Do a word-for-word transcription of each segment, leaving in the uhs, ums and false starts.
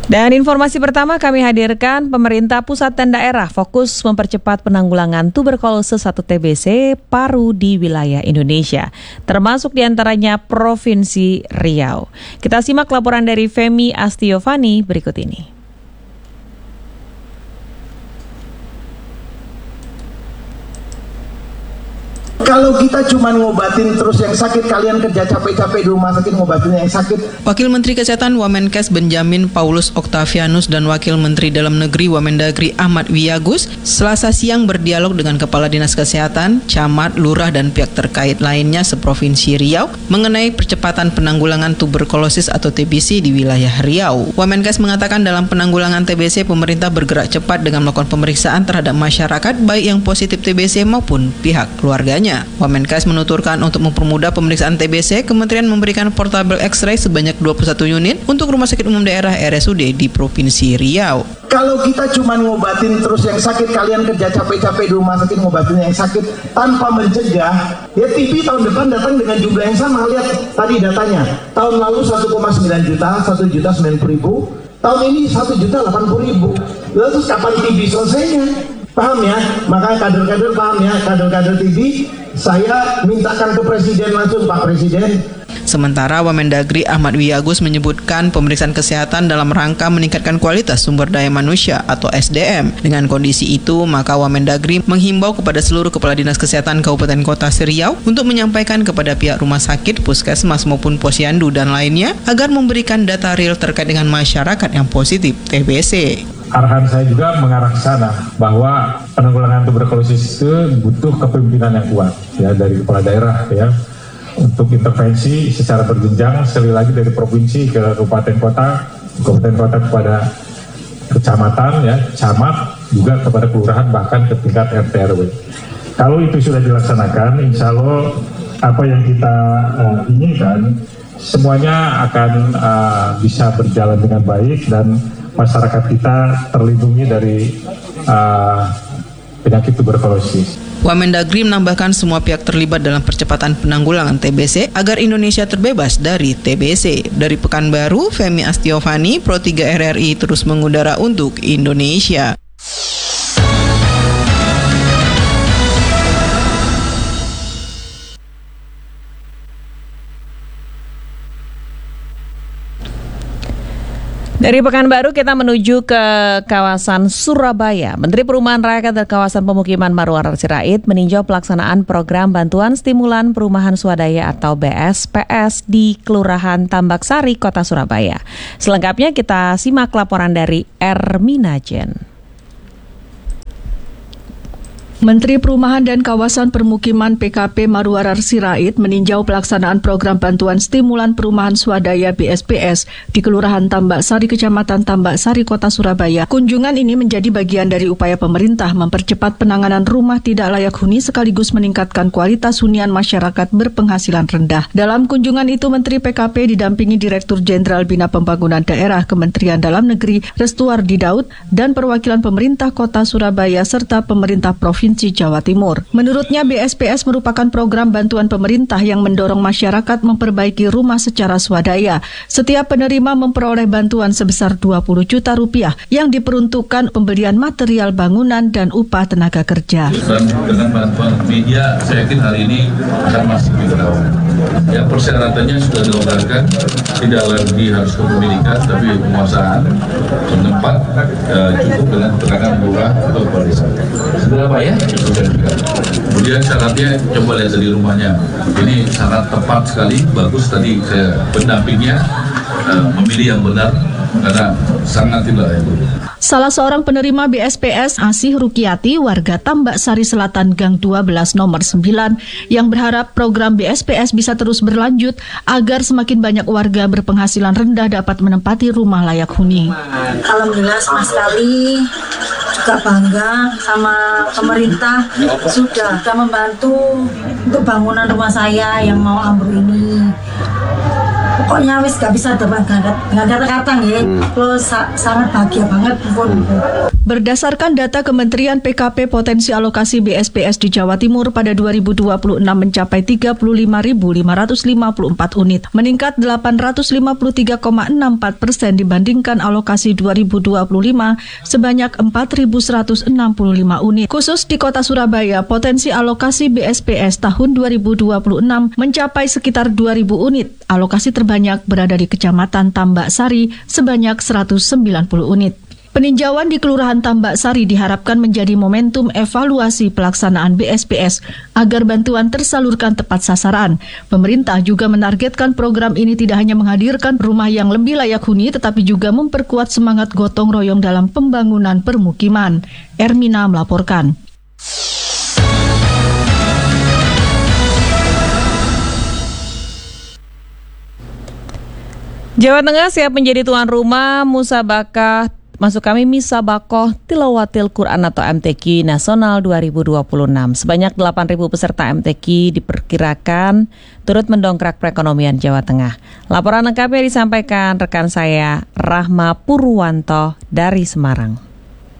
Dan informasi pertama kami hadirkan, pemerintah pusat dan daerah fokus mempercepat penanggulangan tuberkulosis atau T B C paru di wilayah Indonesia, termasuk diantaranya Provinsi Riau. Kita simak laporan dari Femi Astiovani berikut ini. Kalau kita cuma ngobatin terus yang sakit, kalian kerja capek-capek di rumah sakit ngobatin yang sakit. Wakil Menteri Kesehatan Wamenkes Benjamin Paulus Octavianus dan Wakil Menteri Dalam Negeri Wamendagri Ahmad Wiyagus Selasa siang berdialog dengan Kepala Dinas Kesehatan, Camat, Lurah dan pihak terkait lainnya seprovinsi Riau mengenai percepatan penanggulangan tuberkulosis atau T B C di wilayah Riau. Wamenkes mengatakan dalam penanggulangan T B C pemerintah bergerak cepat dengan melakukan pemeriksaan terhadap masyarakat baik yang positif T B C maupun pihak keluarganya. Wamenkes menuturkan untuk mempermudah pemeriksaan T B C, Kementerian memberikan portable X-ray sebanyak dua puluh satu unit untuk Rumah Sakit Umum Daerah R S U D di Provinsi Riau. Kalau kita cuma ngobatin terus yang sakit, kalian kerja capek-capek di rumah sakit ngobatin yang sakit tanpa mencegah, ya T B tahun depan datang dengan jumlah yang sama. Lihat tadi datanya, tahun lalu satu koma sembilan juta, satu juta sembilan puluh ribu, tahun ini satu juta delapan puluh ribu. Lalu terus kapan T B selesainya? Paham ya? Makanya kader-kader paham ya, kader-kader T B saya mintakan ke Presiden langsung, Pak Presiden. Sementara Wamendagri Ahmad Wiyagus menyebutkan pemeriksaan kesehatan dalam rangka meningkatkan kualitas sumber daya manusia atau S D M. Dengan kondisi itu, maka Wamendagri menghimbau kepada seluruh Kepala Dinas Kesehatan Kabupaten Kota Riau untuk menyampaikan kepada pihak rumah sakit, puskesmas maupun posyandu dan lainnya agar memberikan data real terkait dengan masyarakat yang positif T B C. Arahan saya juga mengarah ke sana bahwa penanggulangan tuberkulosis itu butuh kepemimpinan yang kuat ya dari kepala daerah ya untuk intervensi secara berjenjang, sekali lagi dari provinsi ke kabupaten kota, kabupaten kota kepada kecamatan ya, camat juga kepada kelurahan bahkan ke tingkat R T R W. Kalau itu sudah dilaksanakan, insya Allah apa yang kita uh, inginkan semuanya akan uh, bisa berjalan dengan baik dan masyarakat kita terlindungi dari uh, penyakit tuberkulosis. Wamendagri menambahkan semua pihak terlibat dalam percepatan penanggulangan T B C agar Indonesia terbebas dari T B C. Dari Pekanbaru, Femi Astiovani, Pro tiga R R I terus mengudara untuk Indonesia. Dari Pekanbaru kita menuju ke kawasan Surabaya. Menteri Perumahan Rakyat dan Kawasan Pemukiman Marwarar Sirait meninjau pelaksanaan program Bantuan Stimulan Perumahan Swadaya atau B S P S di Kelurahan Tambak Sari, Kota Surabaya. Selengkapnya kita simak laporan dari Ermina Jen. Menteri Perumahan dan Kawasan Permukiman P K P Marwarar Sirait meninjau pelaksanaan program Bantuan Stimulan Perumahan Swadaya B S P S di Kelurahan Tambak Sari, Kecamatan Tambak Sari, Kota Surabaya. Kunjungan ini menjadi bagian dari upaya pemerintah mempercepat penanganan rumah tidak layak huni sekaligus meningkatkan kualitas hunian masyarakat berpenghasilan rendah. Dalam kunjungan itu, Menteri P K P didampingi Direktur Jenderal Bina Pembangunan Daerah Kementerian Dalam Negeri Restuardi Daud dan perwakilan pemerintah Kota Surabaya serta pemerintah Provinsi Jawa Timur. Menurutnya, B S P S merupakan program bantuan pemerintah yang mendorong masyarakat memperbaiki rumah secara swadaya. Setiap penerima memperoleh bantuan sebesar dua puluh juta rupiah yang diperuntukkan pembelian material bangunan dan upah tenaga kerja. Dan dengan bantuan media, saya yakin hari ini akan masih digunakan. Ya, persyaratannya sudah dilonggarkan, tidak lagi harus kepemilikan, tapi penguasaan tempat ya, cukup dengan keterangan lurah atau kepala desa. Seberapa ya? Kemudian syaratnya coba lihat dari rumahnya. Ini syarat tepat sekali, bagus. Tadi saya pendampingnya uh, memilih yang benar karena sangat tidak itu. Salah seorang penerima B S P S, Asih Rukiati, warga Tambak Sari Selatan Gang dua belas nomor sembilan, yang berharap program B S P S bisa terus berlanjut agar semakin banyak warga berpenghasilan rendah dapat menempati rumah layak huni. Alhamdulillah senang sekali, juga bangga sama pemerintah sudah, sudah membantu untuk bangunan rumah saya yang mau ambruk ini. pokoknya wis gak bisa depan nggak kata-kata ya. Terus sa- sangat bahagia banget pun. Berdasarkan data Kementerian P K P, potensi alokasi B S P S di Jawa Timur pada dua ribu dua puluh enam mencapai tiga puluh lima ribu lima ratus lima puluh empat unit, meningkat delapan ratus lima puluh tiga koma enam empat persen dibandingkan alokasi dua ribu dua puluh lima sebanyak empat ribu seratus enam puluh lima unit. Khusus di Kota Surabaya, potensi alokasi B S P S tahun dua ribu dua puluh enam mencapai sekitar dua ribu unit. Alokasi terbanyak berada di Kecamatan Tambak Sari sebanyak seratus sembilan puluh unit. Peninjauan di Kelurahan Tambak Sari diharapkan menjadi momentum evaluasi pelaksanaan B S P S agar bantuan tersalurkan tepat sasaran. Pemerintah juga menargetkan program ini tidak hanya menghadirkan rumah yang lebih layak huni, tetapi juga memperkuat semangat gotong royong dalam pembangunan permukiman. Ermina melaporkan. Jawa Tengah siap menjadi tuan rumah Musabakah Masuk kami Misabakoh Tilawatil Quran atau M T Q Nasional dua ribu dua puluh enam. Sebanyak delapan ribu peserta M T Q diperkirakan turut mendongkrak perekonomian Jawa Tengah. Laporan lengkapnya disampaikan rekan saya Rahma Purwanto dari Semarang.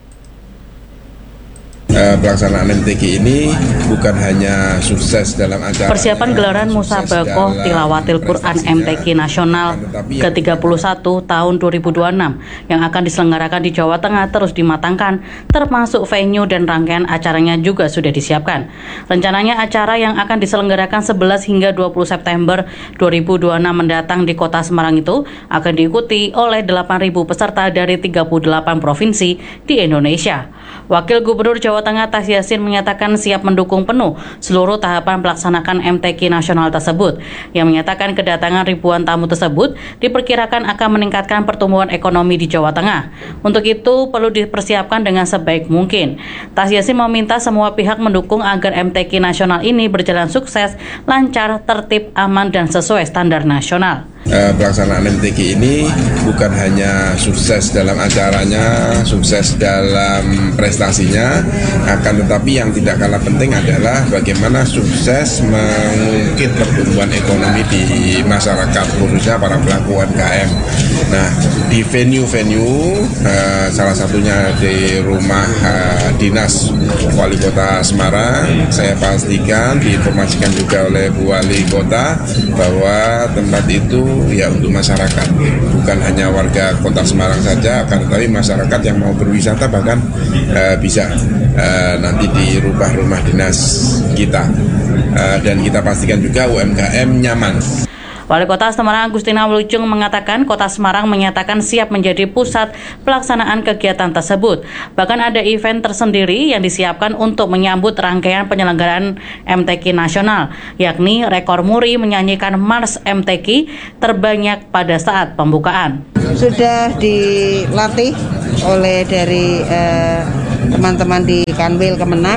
Pelaksanaan M T Q ini bukan hanya sukses dalam acara persiapan gelaran Musabakoh Tilawatil Quran M T Q Nasional ke tiga puluh satu tahun dua ribu dua puluh enam yang akan diselenggarakan di Jawa Tengah terus dimatangkan, termasuk venue dan rangkaian acaranya juga sudah disiapkan. Rencananya acara yang akan diselenggarakan sebelas hingga dua puluh September dua ribu dua puluh enam mendatang di Kota Semarang itu akan diikuti oleh delapan ribu peserta dari tiga puluh delapan provinsi di Indonesia. Wakil Gubernur Jawa Tengah Tas Yassin menyatakan siap mendukung penuh seluruh tahapan pelaksanaan M T Q nasional tersebut. Yang menyatakan kedatangan ribuan tamu tersebut diperkirakan akan meningkatkan pertumbuhan ekonomi di Jawa Tengah. Untuk itu perlu dipersiapkan dengan sebaik mungkin. Tas Yassin meminta semua pihak mendukung agar M T Q nasional ini berjalan sukses, lancar, tertib, aman, dan sesuai standar nasional. Pelaksanaan M T Q ini bukan hanya sukses dalam acaranya, sukses dalam prestasinya, akan tetapi yang tidak kalah penting adalah bagaimana sukses mengungkit pertumbuhan ekonomi di masyarakat, khususnya para pelaku U M K M. Nah, di venue-venue, uh, salah satunya di rumah uh, dinas Wali Kota Semarang, saya pastikan diinformasikan juga oleh Bu Wali Kota bahwa tempat itu ya untuk masyarakat, bukan hanya warga Kota Semarang saja, akan tetapi masyarakat yang mau berwisata bahkan uh, bisa uh, nanti di rumah rumah dinas kita, uh, dan kita pastikan juga U M K M nyaman. Wali Kota Semarang Agustina Wilujeng mengatakan Kota Semarang menyatakan siap menjadi pusat pelaksanaan kegiatan tersebut. Bahkan ada event tersendiri yang disiapkan untuk menyambut rangkaian penyelenggaraan M T Q nasional, yakni rekor muri menyanyikan Mars M T Q terbanyak pada saat pembukaan. Sudah dilatih oleh dari eh, teman-teman di Kanwil Kemenak.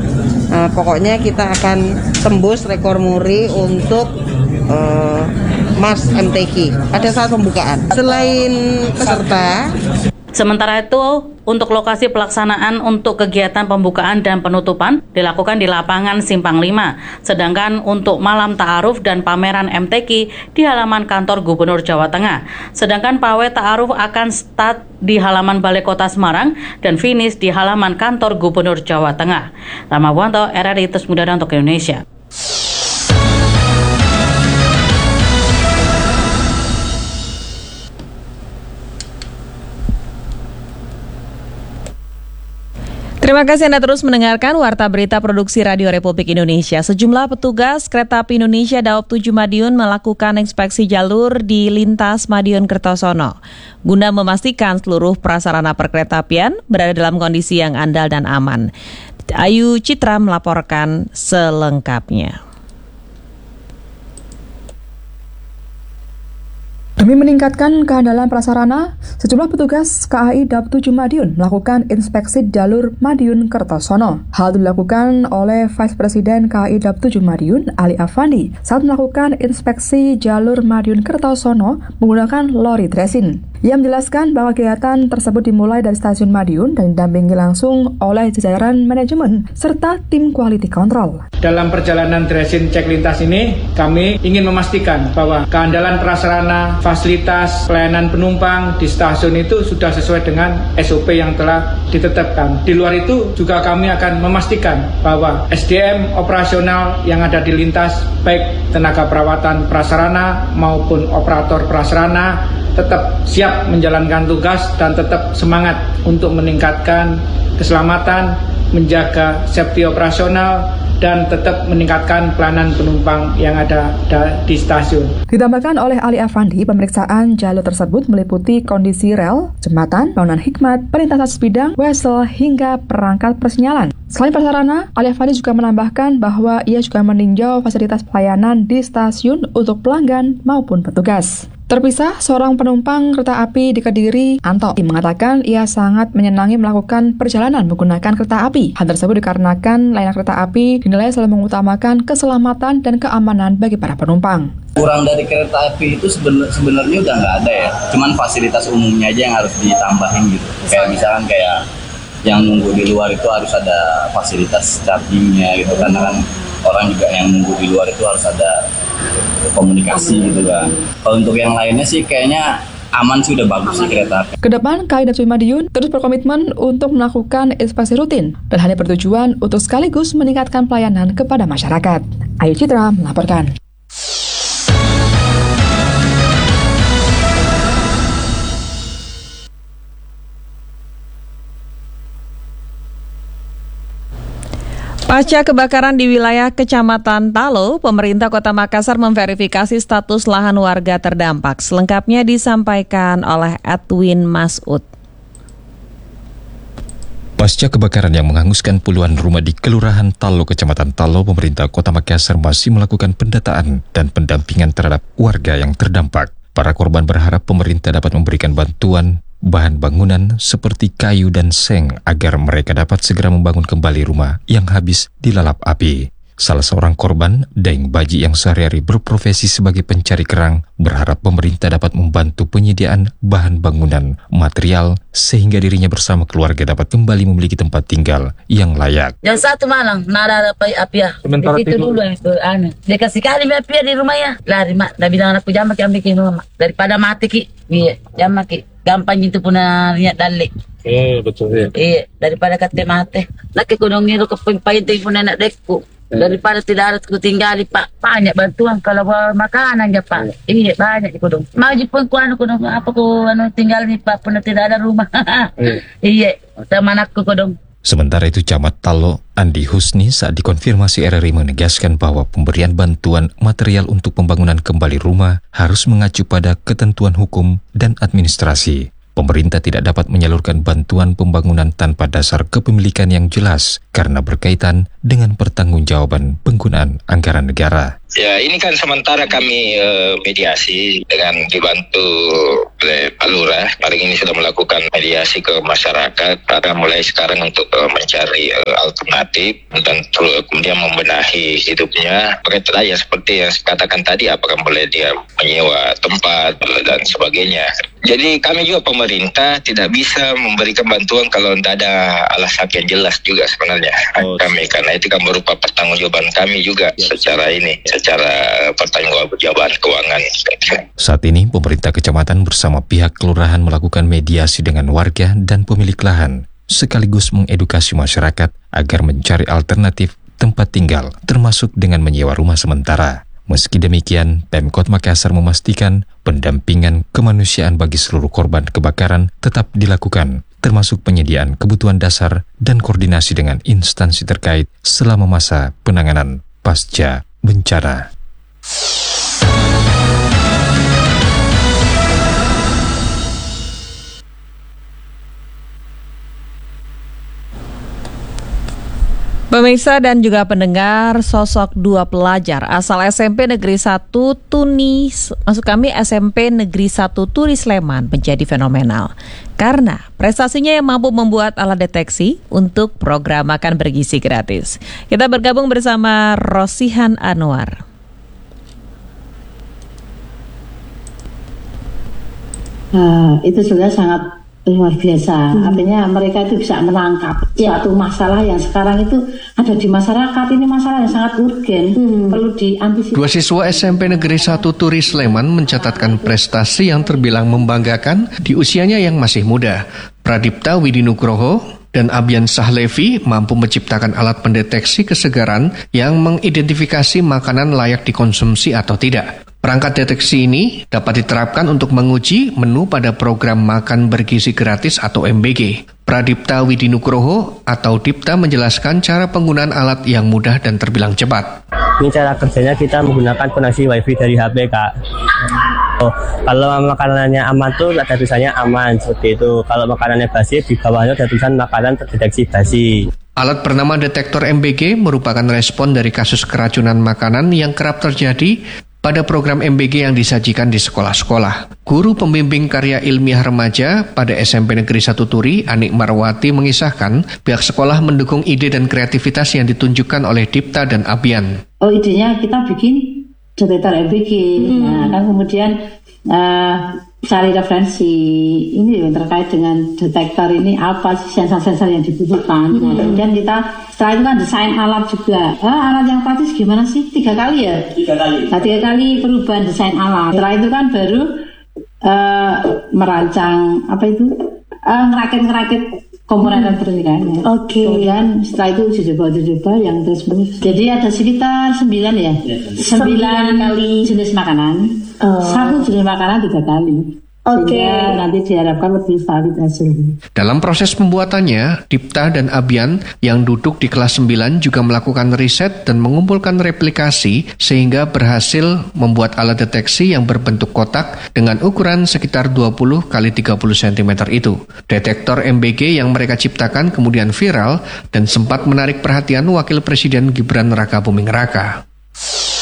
Eh, pokoknya kita akan tembus rekor muri untuk Uh, Mars M T Q pada saat pembukaan. Selain peserta, sementara itu untuk lokasi pelaksanaan untuk kegiatan pembukaan dan penutupan dilakukan di lapangan Simpang lima. Sedangkan untuk malam ta'aruf dan pameran M T Q di halaman kantor Gubernur Jawa Tengah. Sedangkan pawai ta'aruf akan start di halaman Balai Kota Semarang dan finish di halaman kantor Gubernur Jawa Tengah. Rahma Purwanto, R R I Terus Muda untuk Indonesia. Terima kasih Anda terus mendengarkan Warta Berita Produksi Radio Republik Indonesia. Sejumlah petugas Kereta Api Indonesia Daob tujuh Madiun melakukan inspeksi jalur di lintas Madiun Kertosono guna memastikan seluruh prasarana perkeretaapian berada dalam kondisi yang andal dan aman. Ayu Citra melaporkan selengkapnya. Demi meningkatkan keandalan prasarana, sejumlah petugas K A I Daob tujuh Madiun melakukan inspeksi jalur Madiun Kertosono. Hal itu dilakukan oleh Vice Presiden K A I Daob tujuh Madiun, Ali Afandi, saat melakukan inspeksi jalur Madiun Kertosono menggunakan lori dresin. Ia menjelaskan bahwa kegiatan tersebut dimulai dari stasiun Madiun dan didampingi langsung oleh jajaran manajemen serta tim quality control. Dalam perjalanan dressing cek lintas ini, kami ingin memastikan bahwa keandalan prasarana, fasilitas, pelayanan penumpang di stasiun itu sudah sesuai dengan S O P yang telah ditetapkan. Di luar itu juga kami akan memastikan bahwa S D M operasional yang ada di lintas, baik tenaga perawatan prasarana maupun operator prasarana, tetap siap menjalankan tugas dan tetap semangat untuk meningkatkan keselamatan, menjaga safety operasional, dan tetap meningkatkan pelayanan penumpang yang ada di stasiun. Ditambahkan oleh Ali Afandi, pemeriksaan jalur tersebut meliputi kondisi rel, jembatan, bangunan hikmat, perlintasan sebidang, wesel, hingga perangkat persinyalan. Selain prasarana, Ali Afandi juga menambahkan bahwa ia juga meninjau fasilitas pelayanan di stasiun untuk pelanggan maupun petugas. Terpisah, seorang penumpang kereta api di Kediri, Anto, mengatakan ia sangat menyenangi melakukan perjalanan menggunakan kereta api. Hal tersebut dikarenakan layanan kereta api dinilai selalu mengutamakan keselamatan dan keamanan bagi para penumpang. Kurang dari kereta api itu sebenar, sebenarnya udah nggak ada ya, cuman fasilitas umumnya aja yang harus ditambahin gitu. Kayak misalkan kayak yang nunggu di luar itu harus ada fasilitas chargingnya gitu, karena kan orang juga yang nunggu di luar itu harus ada komunikasi gitu kan. Kalau untuk yang lainnya sih kayaknya aman sih, udah bagus sih kereta api. Kedepan K A I Daptu Madiun terus berkomitmen untuk melakukan inspeksi rutin dan hanya bertujuan untuk sekaligus meningkatkan pelayanan kepada masyarakat. Ayu Citra melaporkan. Pasca kebakaran di wilayah Kecamatan Talo, pemerintah Kota Makassar memverifikasi status lahan warga terdampak. Selengkapnya disampaikan oleh Edwin Masud. Pasca kebakaran yang menghanguskan puluhan rumah di Kelurahan Talo, Kecamatan Talo, pemerintah Kota Makassar masih melakukan pendataan dan pendampingan terhadap warga yang terdampak. Para korban berharap pemerintah dapat memberikan bantuan bahan bangunan seperti kayu dan seng agar mereka dapat segera membangun kembali rumah yang habis dilalap api. Salah seorang korban, Daeng Baji yang sehari-hari berprofesi sebagai pencari kerang, berharap pemerintah dapat membantu penyediaan bahan bangunan, material, sehingga dirinya bersama keluarga dapat kembali memiliki tempat tinggal yang layak. Yang satu malang, nada apa api ya. Sementara itu dulu yang itu anu. Dia kasih kali api di rumah ya. Lari mak, dah bilang anakku jangan makin bikin rumah daripada mati ki. Iya, jangan makin. Gampang itu punya niat dalik. Eh betul ya. Iya, daripada kata mati. Laki kunong ngiru ke pempaiting pun anak dekku. Daripada tidak harus ku tinggali pak, banyak bantuan kalau makanan ya pak. Iya banyak ku dong. Maju pun ku anu ku dong, apa ku anu tinggal nih pak, pun tidak ada rumah. Iya, sama anakku ku dong. Sementara itu Camat Talo, Andi Husni, saat dikonfirmasi R R I menegaskan bahwa pemberian bantuan material untuk pembangunan kembali rumah harus mengacu pada ketentuan hukum dan administrasi. Pemerintah tidak dapat menyalurkan bantuan pembangunan tanpa dasar kepemilikan yang jelas karena berkaitan dengan pertanggungjawaban penggunaan anggaran negara. Ya, ini kan sementara kami uh, mediasi dengan dibantu oleh Pak Lurah. Paling ini sudah melakukan mediasi ke masyarakat karena mulai sekarang untuk uh, mencari uh, alternatif dan uh, kemudian membenahi hidupnya. Berkaitan ya seperti yang saya katakan tadi, apakah boleh dia menyewa tempat uh, dan sebagainya. Jadi kami juga pemerintah tidak bisa memberikan bantuan kalau tidak ada alasan yang jelas juga sebenarnya oh. kami, karena itu kan berupa pertanggungjawaban kami juga ya. secara ini. secara pertanggungjawaban keuangan. Saat ini, pemerintah kecamatan bersama pihak kelurahan melakukan mediasi dengan warga dan pemilik lahan, sekaligus mengedukasi masyarakat agar mencari alternatif tempat tinggal, termasuk dengan menyewa rumah sementara. Meski demikian, Pemkot Makassar memastikan pendampingan kemanusiaan bagi seluruh korban kebakaran tetap dilakukan, termasuk penyediaan kebutuhan dasar dan koordinasi dengan instansi terkait selama masa penanganan pasca bencana. Pemirsa dan juga pendengar, sosok dua pelajar asal S M P Negeri satu Tuni, maksud kami S M P Negeri satu Turi Sleman menjadi fenomenal karena prestasinya yang mampu membuat alat deteksi untuk program makan bergizi gratis. Kita bergabung bersama Rosihan Anwar. Uh, itu juga sangat luar biasa. Hmm. Artinya mereka itu bisa menangkap ya. Suatu masalah yang sekarang itu ada di masyarakat. Ini masalah yang sangat urgen, hmm. perlu diantisipasi. Dua siswa S M P Negeri satu Turi Sleman mencatatkan prestasi yang terbilang membanggakan di usianya yang masih muda. Pradipta Widinugroho dan Abyan Sahlevi mampu menciptakan alat pendeteksi kesegaran yang mengidentifikasi makanan layak dikonsumsi atau tidak. Perangkat deteksi ini dapat diterapkan untuk menguji menu pada program makan bergizi gratis atau M B G. Pradipta Widinugroho atau Dipta menjelaskan cara penggunaan alat yang mudah dan terbilang cepat. Ini cara kerjanya kita menggunakan koneksi wifi dari H P, Kak. Oh, kalau makanannya aman tuh ada tulisannya aman, seperti itu. Kalau makanannya basi, di bawahnya ada tulisan makanan terdeteksi basi. Alat bernama detektor M B G merupakan respon dari kasus keracunan makanan yang kerap terjadi pada program M B G yang disajikan di sekolah-sekolah. Guru pembimbing karya ilmiah remaja pada S M P Negeri satu Turi, Anik Marwati, mengisahkan pihak sekolah mendukung ide dan kreativitas yang ditunjukkan oleh Dipta dan Abyan. Oh, idenya kita bikin detektor M B G. Hmm. Nah, kan kemudian uh, cari referensi ini terkait dengan detektor ini apa sih sensor-sensor yang dibutuhkan. Hmm. Nah, kemudian kita setelah itu kan desain alat juga. Ah, alat yang praktis gimana sih? Tiga kali ya? Tiga kali. Nah, tiga kali perubahan desain alat. Setelah itu kan baru uh, merancang apa itu uh, ngerakit-ngerakit komponen elektronik kan. Oke. Okay. Kemudian setelah itu uji coba uji coba yang terus menerus. Jadi ada sekitar sembilan ya. Sembilan kali jenis makanan. Oh. Satu jenis makanan tiga kali. Oke. Okay. Nanti diharapkan lebih valid hasilnya. Dalam proses pembuatannya, Dipta dan Abyan yang duduk di kelas sembilan juga melakukan riset dan mengumpulkan replikasi sehingga berhasil membuat alat deteksi yang berbentuk kotak dengan ukuran sekitar dua puluh kali tiga puluh sentimeter itu. Detektor M B G yang mereka ciptakan kemudian viral dan sempat menarik perhatian Wakil Presiden Gibran Raka Buming Raka.